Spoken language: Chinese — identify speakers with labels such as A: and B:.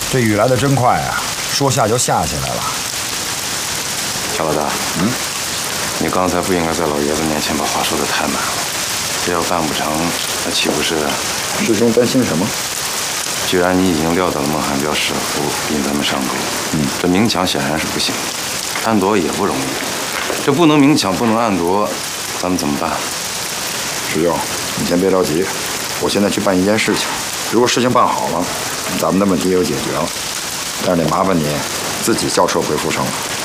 A: 这雨来的真快啊，说下就下起来了。
B: 小老大，你刚才不应该在老爷子面前把话说得太满了。这要办不成，那岂不是？
A: 师兄担心什么？
B: 既然你已经料到了孟汉彪弑父，引咱们上钩，这明抢显然是不行，暗夺也不容易。这不能明抢，不能暗夺，咱们怎么办？
A: 师兄，你先别着急，我现在去办一件事情。如果事情办好了，咱们的问题也就解决了。但是得麻烦你自己叫车回阜城了。